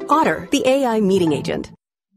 Otter, the AI meeting agent.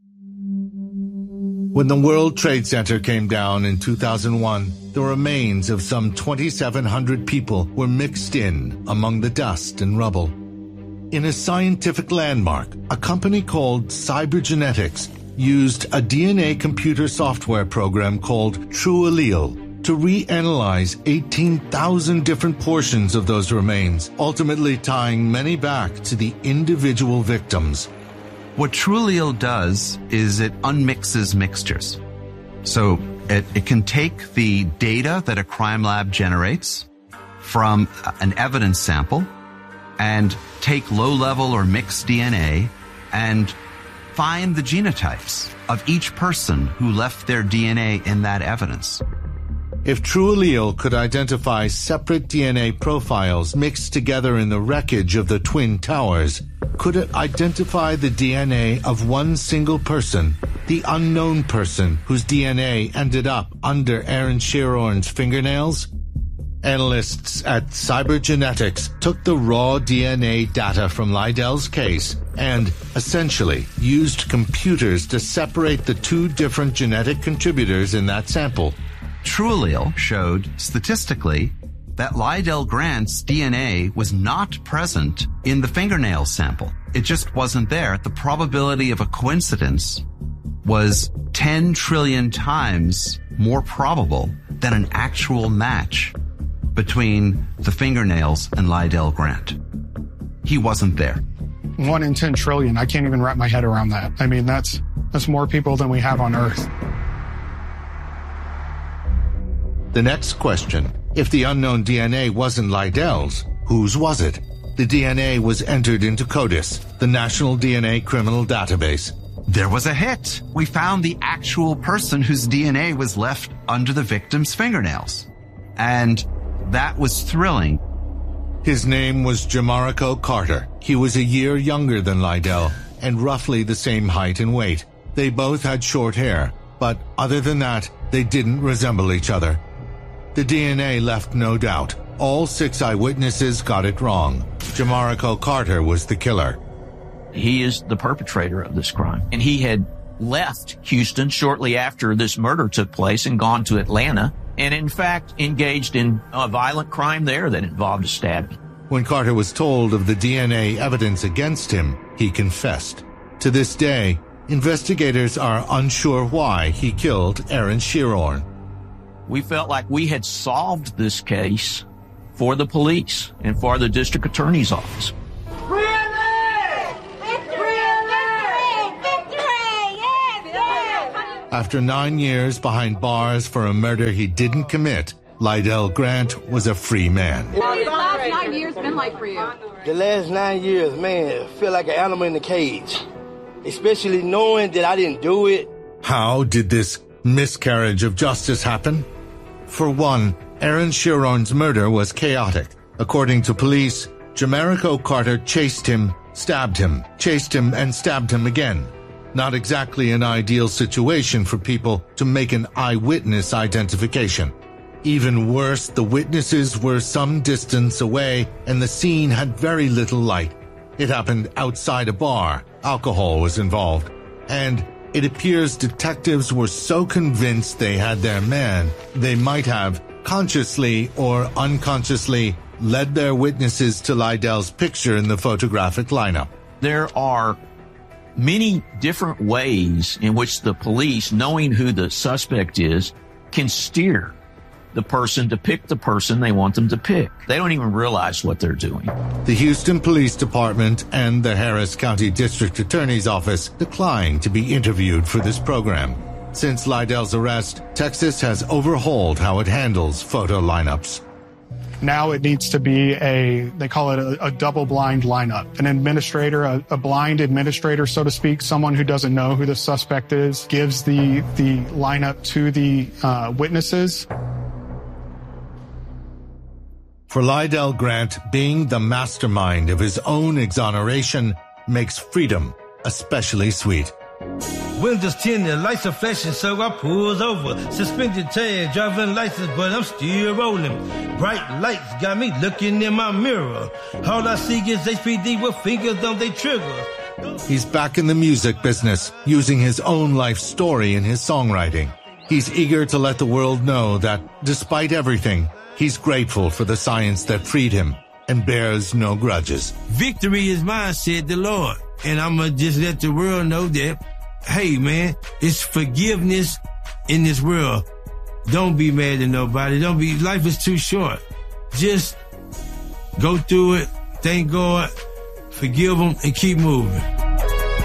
When the World Trade Center came down in 2001, the remains of some 2,700 people were mixed in among the dust and rubble. In a scientific landmark, a company called Cybergenetics used a DNA computer software program called TrueAllele to reanalyze 18,000 different portions of those remains, ultimately tying many back to the individual victims. What TrueAllele does is it unmixes mixtures. So it can take the data that a crime lab generates from an evidence sample and take low-level or mixed DNA and find the genotypes of each person who left their DNA in that evidence. If TrueAllele could identify separate DNA profiles mixed together in the wreckage of the Twin Towers, could it identify the DNA of one single person, the unknown person whose DNA ended up under Aaron Shirorn's fingernails? Analysts at Cybergenetics took the raw DNA data from Lydell's case and essentially used computers to separate the two different genetic contributors in that sample. TrueAllele showed statistically that Lydell Grant's DNA was not present in the fingernail sample. It just wasn't there. The probability of a coincidence was 10 trillion times more probable than an actual match between the fingernails and Lydell Grant. He wasn't there. 1 in 10 trillion. I can't even wrap my head around that. I mean, that's more people than we have on Earth. The next question, if the unknown DNA wasn't Lydell's, whose was it? The DNA was entered into CODIS, the National DNA Criminal Database. There was a hit. We found the actual person whose DNA was left under the victim's fingernails. And that was thrilling. His name was Jamarico Carter. He was a year younger than Lydell and roughly the same height and weight. They both had short hair, but other than that, they didn't resemble each other. The DNA left no doubt. All 6 eyewitnesses got it wrong. Jamarico Carter was the killer. He is the perpetrator of this crime. And he had left Houston shortly after this murder took place and gone to Atlanta, and in fact engaged in a violent crime there that involved a stabbing. When Carter was told of the DNA evidence against him, he confessed. To this day, investigators are unsure why he killed Aaron Shirorn. We felt like we had solved this case for the police and for the district attorney's office. After 9 years behind bars for a murder he didn't commit, Lydell Grant was a free man. What has the last 9 years been like for you? The last 9 years, man, I feel like an animal in a cage. Especially knowing that I didn't do it. How did this miscarriage of justice happen? For one, Aaron Shirorn's murder was chaotic. According to police, Jamarico Carter chased him, stabbed him, chased him, and stabbed him again. Not exactly an ideal situation for people to make an eyewitness identification. Even worse, the witnesses were some distance away and the scene had very little light. It happened outside a bar. Alcohol was involved. And it appears detectives were so convinced they had their man, they might have, consciously or unconsciously, led their witnesses to Lydell's picture in the photographic lineup. There are many different ways in which the police, knowing who the suspect is, can steer the person to pick the person they want them to pick. They don't even realize what they're doing. The Houston Police Department and the Harris County District Attorney's Office declined to be interviewed for this program. Since Lydell's arrest, Texas has overhauled how it handles photo lineups. Now it needs to be they call it a double-blind lineup. An administrator, a blind administrator, so to speak, someone who doesn't know who the suspect is, gives the lineup to the witnesses. For Lydell Grant, being the mastermind of his own exoneration makes freedom especially sweet. Windows tinted, lights are flashing, so I pulls over. Suspended tag, driving license, but I'm still rolling. Bright lights got me looking in my mirror. All I see is HPD with fingers on they trigger. He's back in the music business, using his own life story in his songwriting. He's eager to let the world know that, despite everything, he's grateful for the science that freed him and bears no grudges. Victory is mine, said the Lord. And I'm going to just let the world know that, hey, man, it's forgiveness in this world. Don't be mad at nobody. Life is too short. Just go through it, thank God, forgive them, and keep moving.